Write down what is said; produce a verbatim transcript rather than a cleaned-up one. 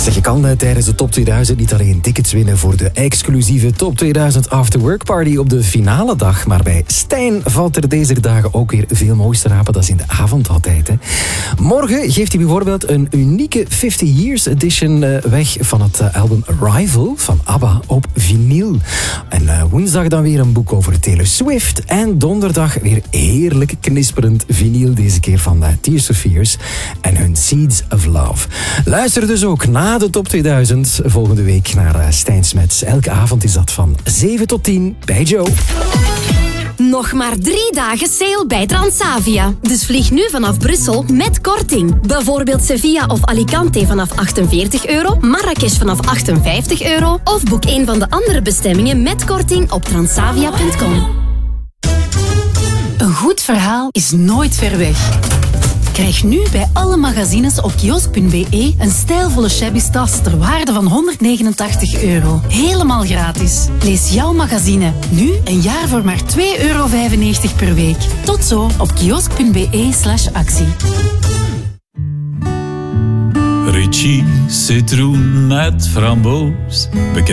Zeg, je kan uh, tijdens de Top tweeduizend niet alleen tickets winnen voor de exclusieve Top tweeduizend After Work Party op de finale dag, maar bij Stijn valt er deze dagen ook weer veel moois te rapen. Dat is in de avond altijd. Hè. Morgen geeft hij bijvoorbeeld een unieke fifty years edition uh, weg van het uh, album Arrival van ABBA op vinyl. En uh, woensdag dan weer een boek over Taylor Swift. En donderdag weer heerlijk knisperend vinyl, deze keer van uh, Tears for Fears en hun Seeds of Love. Luister dus ook na de Top tweeduizend volgende week naar uh, Stijn Smets. Elke avond is dat van zeven tot tien bij Joe. Nog maar drie dagen sale bij Transavia. Dus vlieg nu vanaf Brussel met korting. Bijvoorbeeld Sevilla of Alicante vanaf achtenveertig euro, Marrakesh vanaf achtenvijftig euro of boek een van de andere bestemmingen met korting op transavia punt com. Een goed verhaal is nooit ver weg. Krijg nu bij alle magazines op kiosk punt be een stijlvolle shabby tas ter waarde van honderdnegenentachtig euro. Helemaal gratis. Lees jouw magazine nu een jaar voor maar twee euro vijfennegentig per week. Tot zo op kiosk punt be slash actie. Ritchie, citroen met framboos. Bekijk